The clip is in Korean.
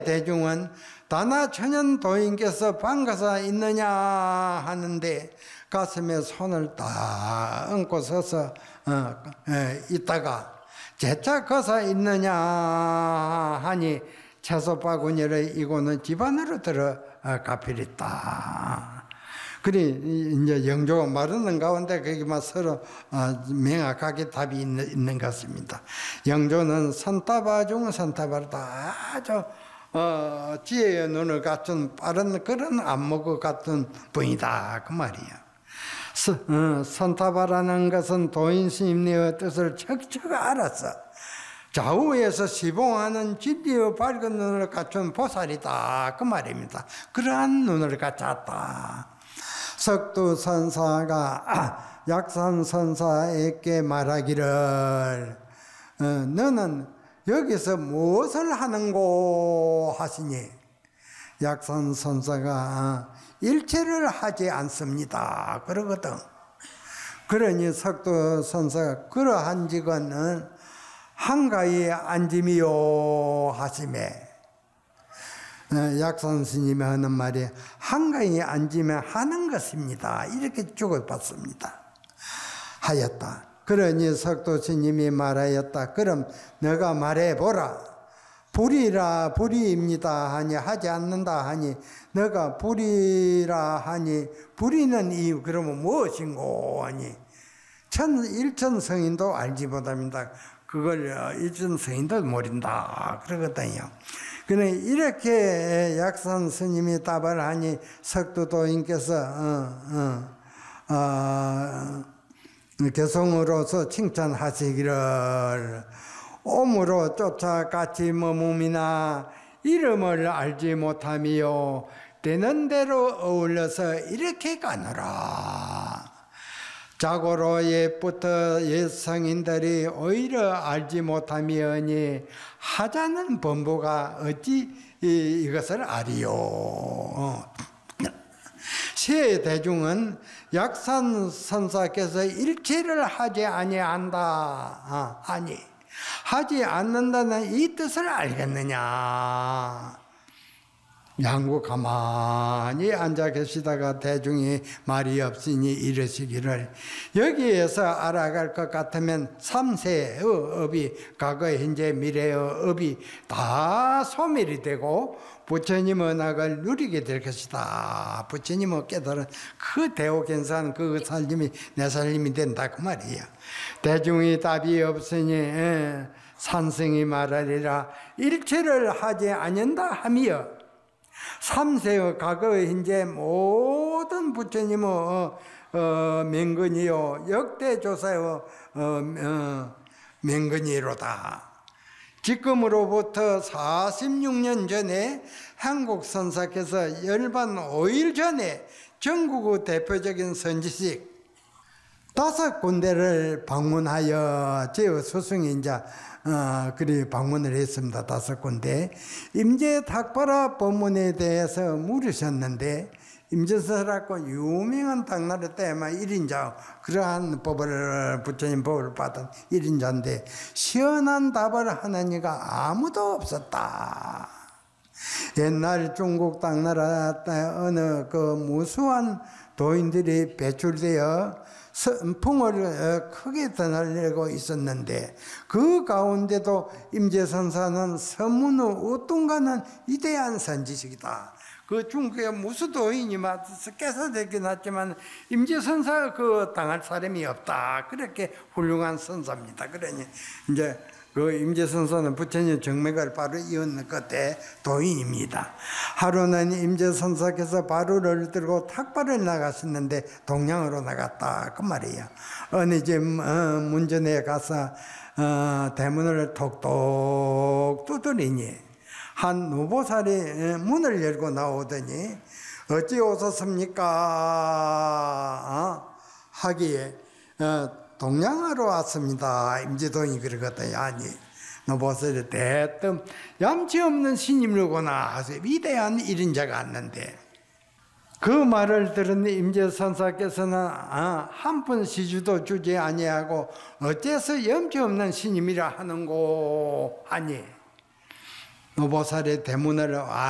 대중은 다나 천연 도인께서 반가사 있느냐 하는데 가슴에 손을 딱 얹고 서서 있다가 재차 거사 있느냐 하니 채소 바구니를 이고는 집안으로 들어가 버렸다. 그래 이제 영조가 말하는 가운데 거기만 서로 명확하게 답이 있는 것 같습니다. 영조는 선타바 중 선타바다 아주 지혜의 눈을 갖춘 빠른 그런 안목을 갖춘 분이다 그 말이야. 선타바라는 것은 도인 스님의 뜻을 척척 알았어. 좌우에서 시봉하는 진리의 밝은 눈을 갖춘 보살이다 그 말입니다. 그러한 눈을 갖췄다. 석두선사가 약산선사에게 말하기를 너는 여기서 무엇을 하는고 하시니 약산선사가 일체를 하지 않습니다 그러거든. 그러니 석두선사가 그러한 직은 한가히 앉음이요 하시매 약산 스님이 하는 말이 한가히 앉으면 하는 것입니다 이렇게 주고받습니다 하였다. 그러니 석도 스님이 말하였다. 그럼 너가 말해보라. 불이라 불이입니다 하니 하지 않는다 하니 너가 불이라 하니 불이는 이유 그러면 무엇인고 하니 일천성인도 알지 못합니다. 그걸 일천성인도 모른다 그러거든요. 그래 이렇게 약산 스님이 답을 하니 석두도인께서 개성으로서 칭찬하시기를 옴으로 쫓아같이 머무미나 이름을 알지 못하며 되는 대로 어울려서 이렇게 가노라. 자고로 옛부터 옛 성인들이 오히려 알지 못하며니 하자는 범부가 어찌 이것을 아리요. 세 대중은 약산 선사께서 일체를 하지 아니한다 하니 하지 않는다는 이 뜻을 알겠느냐. 양구 가만히 앉아 계시다가 대중이 말이 없으니 이르시기를 여기에서 알아갈 것 같으면 삼세의 업이 과거 현재 미래의 업이 다 소멸이 되고 부처님 언학을 누리게 될 것이다. 부처님을 깨달은 그 대오견산 그 살림이 내 살림이 된다 그 말이야. 대중이 답이 없으니 산승이 말하리라 일체를 하지 않는다 하며 삼세의 과거 현재 모든 부처님의 명근이요 역대조사의 명근이로다. 지금으로부터 46년 전에 한국 선사께서 열반 5일 전에 전국의 대표적인 선지식 5군데를 방문하여 제 스승이 이제 그리 방문을 했습니다. 5군데. 임제닭바라 법문에 대해서 물으셨는데 임제서라고 유명한 당나라 때만 1인자 그러한 법을 부처님 법을 받은 1인자인데 시원한 답을 하는 이가 아무도 없었다. 옛날 중국 당나라 때 어느 그 무수한 도인들이 배출되어 풍을 크게 드날리고 있었는데 그 가운데도 임제선사는 서문의 우뚱가는 위대한 선지식이다. 그 중국의 무수 도인이 깨서 되긴 했지만 임제선사 그 당할 사람이 없다. 그렇게 훌륭한 선사입니다. 그러니 이제 그 임제선사는 부처님 정맥을 바로 이었는 끝에 도인입니다. 하루는 임제선사께서 바루를 들고 탁발을 나갔었는데 동양으로 나갔다 그 말이에요. 어느 집 문전에 가서 대문을 톡톡 두드리니 한 노보살이 문을 열고 나오더니 어찌 오셨습니까? 하기에 동양하러 왔습니다. 임제도인이 그러거든요. 아니 노보살이 대뜸 얌치 없는 스님이구나 하서 위대한 1인자가 왔는데 그 말을 들은 임제선사께서는 한 푼 시주도 주지 아니하고 어째서 염치 없는 스님이라 하는고 하니 노보살의 대문을